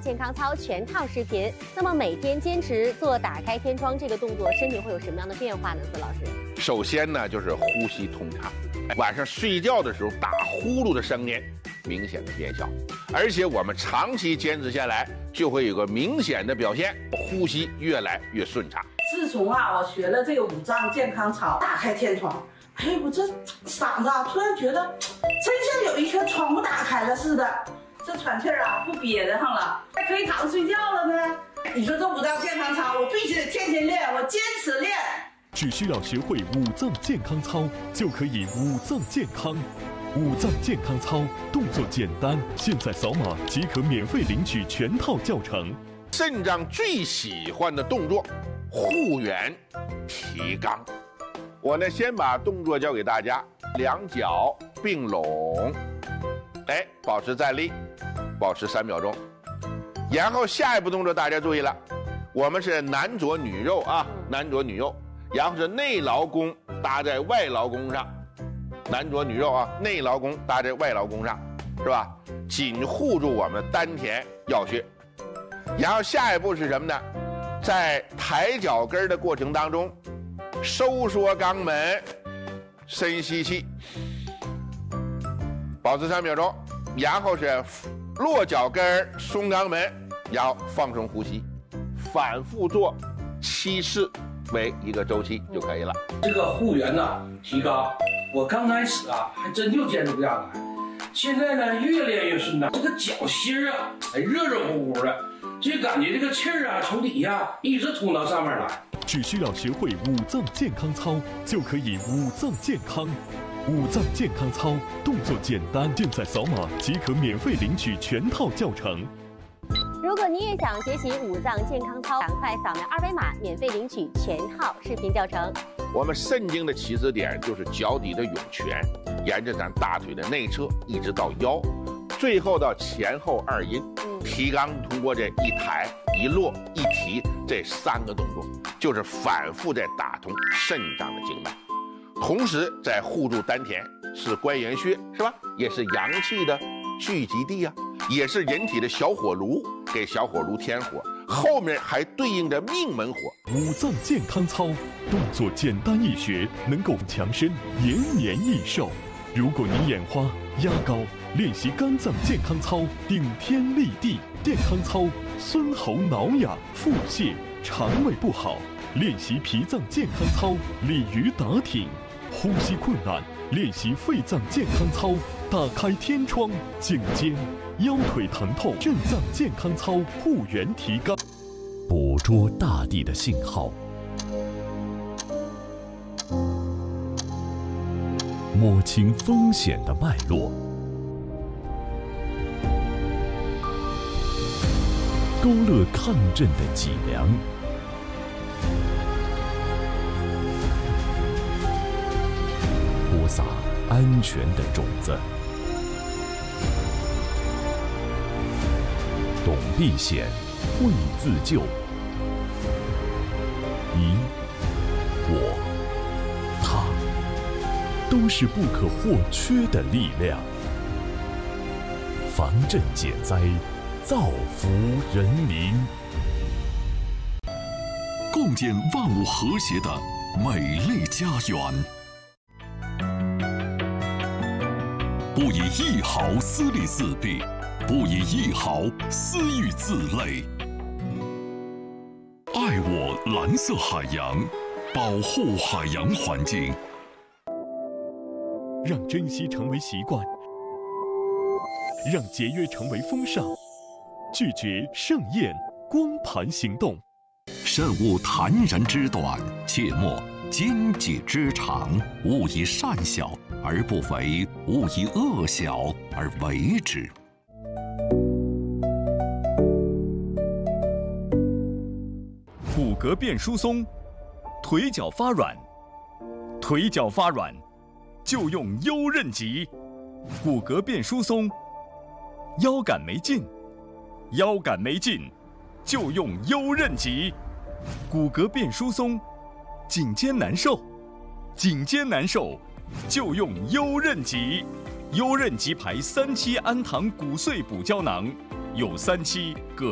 健康操全套视频。那么每天坚持做打开天窗这个动作，身体会有什么样的变化呢？司老师， 首先呢就是呼吸通畅，晚上睡觉的时候打呼噜的声音明显的变小，而且我们长期坚持下来，就会有个明显的表现，呼吸越来越顺畅。 自从我学了这个五脏健康操，打开天窗，我这嗓子突然觉得真像有一颗窗户打开了似的，这喘气不憋得上了，还可以躺着睡觉了呢。你说这五脏健康操，我必须得天天练，我坚持练。 只需要学会五脏健康操，就可以五脏健康。五脏健康操动作简单，现在扫码即可免费领取全套教程。 肾脏最喜欢的动作，护圆提肛。我呢先把动作教给大家，两脚并拢，保持站立，保持3秒钟。然后下一步动作大家注意了，我们是男左女右啊，男左女右，然后是内劳宫搭在外劳宫上，男左女右啊，内劳宫搭在外劳宫上，是吧？紧护住我们丹田要穴。然后下一步是什么呢？在抬脚跟的过程当中，收缩肛门，深吸气，保持3秒钟，然后是落脚跟，松肛门，然后放松呼吸，反复做7次为一个周期就可以了。 这个护圆提肛，我刚开始还真就坚持不下来，现在呢越练越顺畅，这个脚心热热乎乎的，就感觉这个气从底下一直通到上面来。 只需要学会五脏健康操，就可以五脏健康。五脏健康操动作简单，现在扫码即可免费领取全套教程。 如果你也想学习五脏健康操，赶快扫描2维码，免费领取全套视频教程。 我们肾经的起始点就是脚底的涌泉，沿着咱大腿的内侧一直到腰，最后到前后2阴。提肛通过这一抬一落一提这3个动作，就是反复在打通肾脏的经脉，同时在护住丹田，是关元穴，是吧？也是阳气的聚集地也是人体的小火炉，给小火炉添火，后面还对应着命门火。 五脏健康操动作简单易学，能够强身延年益寿。如果你眼花压高，练习肝脏健康操顶天立地；健康操孙喉挠痒、腹泻、肠胃不好，练习脾脏健康操鲤鱼打挺；呼吸困难，练习肺脏健康操打开天窗颈肩；腰腿疼痛，肾脏健康操护圆提肛。捕捉大地的信号，摸清风险的脉络，勾勒抗震的脊梁，播撒安全的种子。懂避险，会自救。你、我、他，都是不可或缺的力量。防震减灾，造福人民， 共建万物和谐的美丽家园。不以一毫私利自弊，不以一毫私欲自累。爱我蓝色海洋，保护海洋环境， 让珍惜成为习惯，让节约成为风尚，拒绝盛宴光盘行动。 慎勿坦然之短，切莫奸计之长。勿以善小而不为，勿以恶小而为之。 骨骼变疏松，腿脚发软，腿脚发软就用优韧极。骨骼变疏松，腰杆没劲，腰杆没劲就用优韧极。骨骼变疏松，颈肩难受，颈肩难受就用优韧极。优韧极牌3期氨糖骨碎补胶囊，有3期各